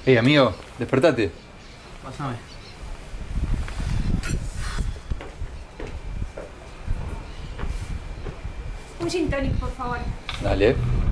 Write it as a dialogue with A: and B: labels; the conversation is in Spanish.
A: Hey, amigo, despertate.
B: Pásame.
C: Un gin tonic, por favor.
A: Dale.